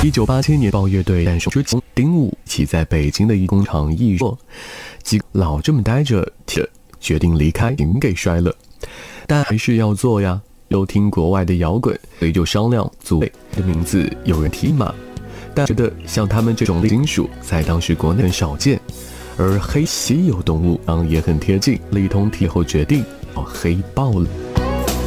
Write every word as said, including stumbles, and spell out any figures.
一九八七年，豹乐队诞生之前，丁武其在北京的一工厂艺术，即老这么待着，决定离开，情给摔了，但还是要做呀。又听国外的摇滚，所以就商量组队的名字，有人提嘛，但觉得像他们这种金属在当时国内很少见，而黑稀有动物啊也很贴近，一通体后决定哦黑豹了。